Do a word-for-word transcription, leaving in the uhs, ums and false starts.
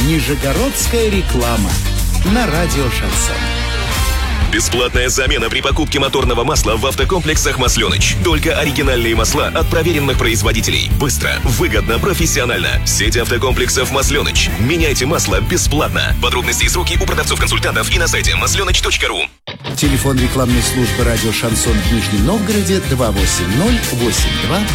Нижегородская реклама на радио «Шансон». Бесплатная замена при покупке моторного масла в автокомплексах «Масленыч». Только оригинальные масла от проверенных производителей. Быстро, выгодно, профессионально. Сеть автокомплексов «Масленыч». Меняйте масло бесплатно. Подробности и сроки у продавцов-консультантов и на сайте масленыч точка ру. Телефон рекламной службы радио «Шансон» в Нижнем Новгороде два восемь ноль восемь два